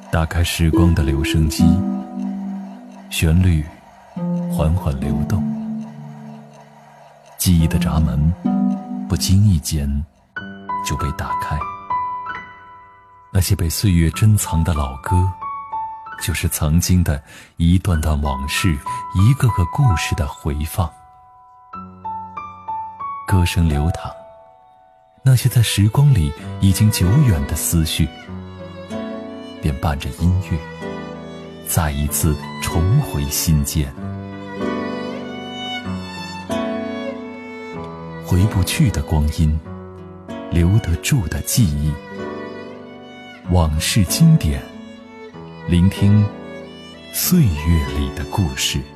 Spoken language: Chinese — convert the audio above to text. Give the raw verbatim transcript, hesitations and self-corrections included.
打开时光的留声机，旋律缓缓流动，记忆的闸门不经意间就被打开。那些被岁月珍藏的老歌，就是曾经的一段段往事，一个个故事的回放。歌声流淌，那些在时光里已经久远的思绪，便伴着音乐再一次重回心间。回不去的光阴，留得住的记忆，往事经典，聆听岁月里的故事。